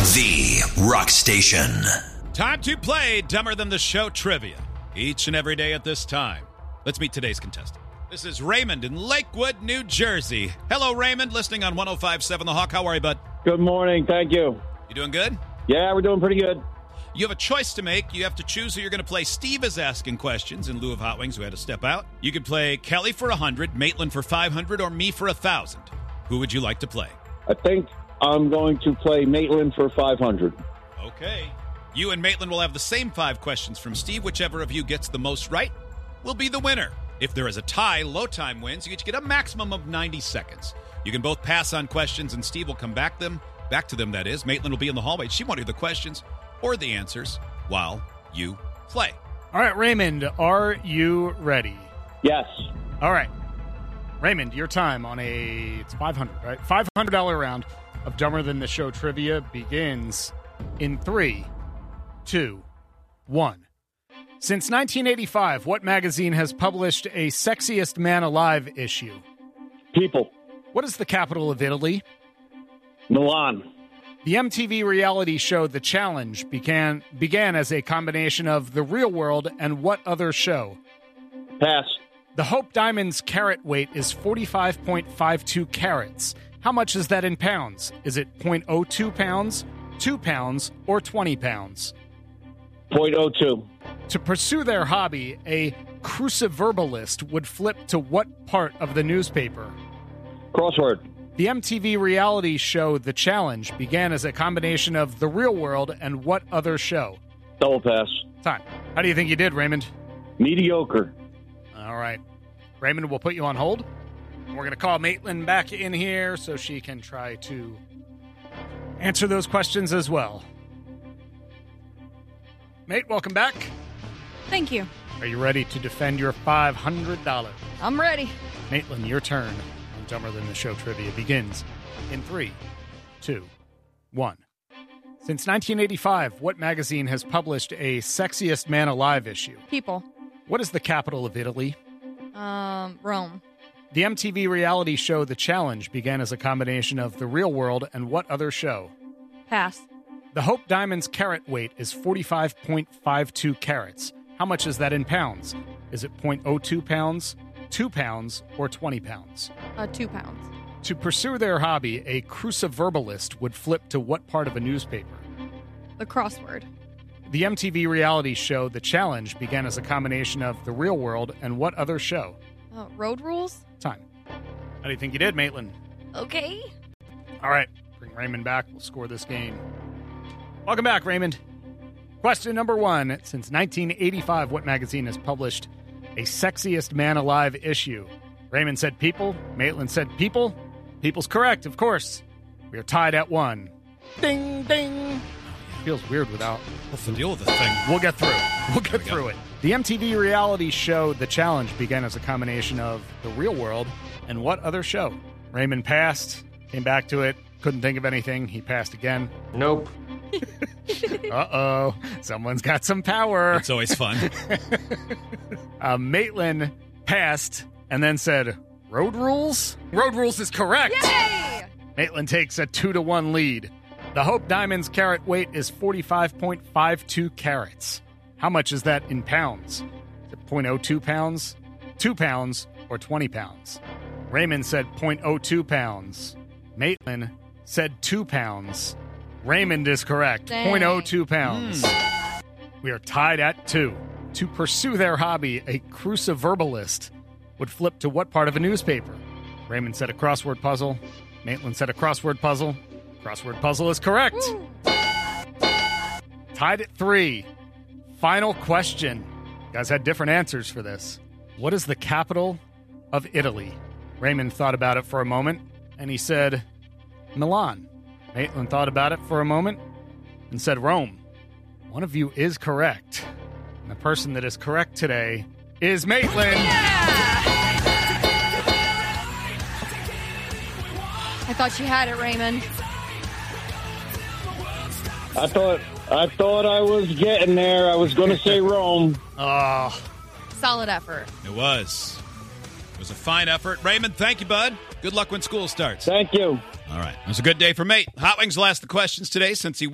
The Rock Station. Time to play Dumber Than the Show trivia. Each and every day at this time. Let's meet today's contestant. This is Raymond in Lakewood, New Jersey. Hello, Raymond, listening on 105.7 The Hawk. How are you, bud? Good morning. Thank you. You doing good? Yeah, we're doing pretty good. You have a choice to make. You have to choose who you're going to play. Steve is asking questions in lieu of Hot Wings, who had to step out. You could play Kelly for 100, Maitland for 500, or me for 1,000. Who would you like to play? I think I'm going to play Maitland for 500. Okay. You and Maitland will have the same 5 questions from Steve. Whichever of you gets the most right will be the winner. If there is a tie, low time wins. You each get a maximum of 90 seconds. You can both pass on questions, and Steve will come back to them, that is. Maitland will be in the hallway. She won't hear the questions or the answers while you play. All right, Raymond, are you ready? Yes. All right. Raymond, your time on it's 500, right? $500 round of Dumber Than the Show trivia begins in 3, 2, 1. Since 1985, what magazine has published a Sexiest Man Alive issue? People. What is the capital of Italy? Milan. The MTV reality show The Challenge began as a combination of The Real World and what other show? Pass. The Hope Diamond's carat weight is 45.52 carats. How much is that in pounds? Is it 0.02 pounds, 2 pounds, or 20 pounds? 0.02. To pursue their hobby, a cruciverbalist would flip to what part of the newspaper? Crossword. The MTV reality show The Challenge began as a combination of The Real World and what other show? Double pass. Time. How do you think you did, Raymond? Mediocre. All right. Raymond, we'll put you on hold. We're going to call Maitland back in here so she can try to answer those questions as well. Mate, welcome back. Thank you. Are you ready to defend your $500? I'm ready. Maitland, your turn on Dumber Than the Show trivia begins in 3, 2, 1. Since 1985, what magazine has published a Sexiest Man Alive issue? People. What is the capital of Italy? Rome. The MTV reality show The Challenge began as a combination of The Real World and what other show? Pass. The Hope Diamond's carat weight is 45.52 carats. How much is that in pounds? Is it 0.02 pounds, 2 pounds, or 20 pounds? 2 pounds. To pursue their hobby, a cruciverbalist would flip to what part of a newspaper? The crossword. The MTV reality show The Challenge began as a combination of The Real World and what other show? Road rules? Time. How do you think you did, Maitland? Okay. All right. Bring Raymond back. We'll score this game. Welcome back, Raymond. Question number 1. Since 1985, what magazine has published a Sexiest Man Alive issue? Raymond said People. Maitland said People. People's correct, of course. We are tied at 1. Ding, ding. Feels weird without. What's the deal with this thing? We'll get through. We'll get through it. The MTV reality show The Challenge began as a combination of The Real World and what other show? Raymond passed, came back to it, couldn't think of anything. He passed again. Nope. Uh-oh. Someone's got some power. It's always fun. Maitland passed and then said, Road rules? Road rules is correct. Yay! Maitland takes a 2-1 lead. The Hope Diamond's carat weight is 45.52 carats. How much is that in pounds? Is it 0.02 pounds, 2 pounds, or 20 pounds? Raymond said 0.02 pounds. Maitland said 2 pounds. Raymond is correct. Dang. 0.02 pounds. We are tied at 2. To pursue their hobby, a cruciverbalist would flip to what part of a newspaper? Raymond said a crossword puzzle. Maitland said a crossword puzzle. Crossword puzzle is correct. Woo. Tied at 3. Final question. You guys had different answers for this. What is the capital of Italy? Raymond thought about it for a moment, and he said Milan. Maitland thought about it for a moment and said Rome. One of you is correct. And the person that is correct today is Maitland. I thought you had it, Raymond. I thought I was getting there. I was going to say Rome. Oh, Solid effort. It was. It was a fine effort. Raymond, thank you, bud. Good luck when school starts. Thank you. All right. It was a good day for Mate. Hot Wings will ask the questions today since he